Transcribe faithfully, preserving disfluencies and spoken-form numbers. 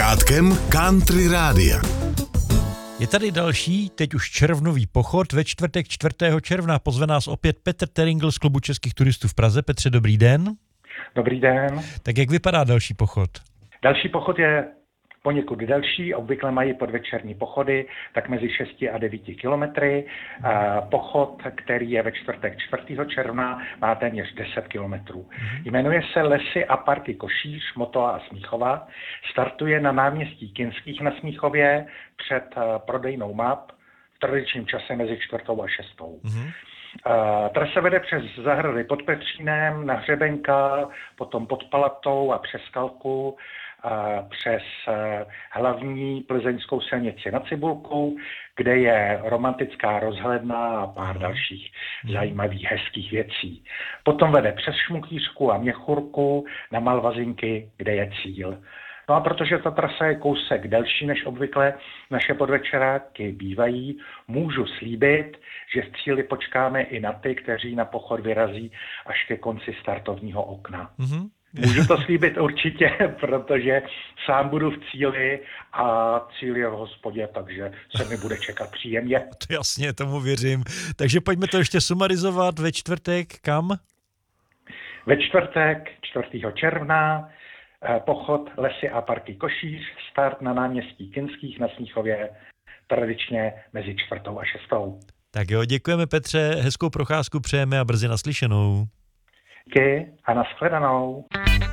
Začátkem Country Rádia. Je tady další, teď už červnový pochod. Ve čtvrtek čtvrtého června pozve nás opět Petr Teringl z Klubu českých turistů v Praze. Petře, dobrý den. Dobrý den. Tak jak vypadá další pochod? Další pochod je poněkud delší, obvykle mají podvečerní pochody, tak mezi šesti a devíti kilometry. Pochod, který je ve čtvrtek čtvrtého června, má téměř deset kilometrů. Jmenuje se Lesy a parky Košíř, Motola a Smíchova. Startuje na náměstí Kinských na Smíchově před prodejnou map v tradičním čase mezi čtvrtou a šestou. Mm-hmm. Uh, trasa vede přes zahrady pod Petřínem, na Hřebenka, potom pod Palatou a přes Kalku, uh, přes uh, hlavní plzeňskou silnici na Cibulku, kde je romantická rozhledna a pár dalších zajímavých, hezkých věcí. Potom vede přes Šmuchýřku a Měchurku na Malvazinky, kde je cíl. No a protože ta trasa je kousek delší než obvykle naše podvečeráky bývají, můžu slíbit, že v cíli počkáme i na ty, kteří na pochod vyrazí až ke konci startovního okna. Mm-hmm. Můžu to slíbit určitě, protože sám budu v cíli a cíl je v hospodě, takže se mi bude čekat příjemně. To jasně, tomu věřím. Takže pojďme to ještě sumarizovat. Ve čtvrtek kam? Ve čtvrtek čtvrtého června pochod Lesy a parky Košíř, start na náměstí Kinských na Smíchově, tradičně mezi čtvrtou a šestou. Tak jo, děkujeme Petře, hezkou procházku přejeme a brzy naslyšenou. Díky a nashledanou.